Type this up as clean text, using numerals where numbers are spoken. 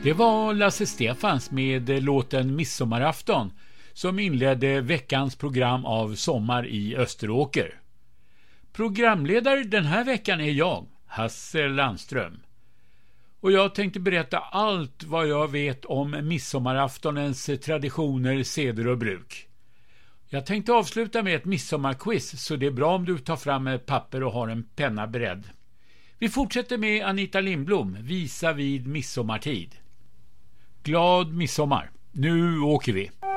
Det var Lasse Stefans med låten Midsommarafton som inledde veckans program av Sommar i Österåker. Programledare den här veckan är jag, Hasse Landström. Och jag tänkte berätta allt vad jag vet om midsommaraftonens traditioner, seder och bruk. Jag tänkte avsluta med ett midsommarquiz, så det är bra om du tar fram ett papper och har en penna beredd. Vi fortsätter med Anita Lindblom, Visa vid midsommartid. Glad midsommar. Nu åker vi.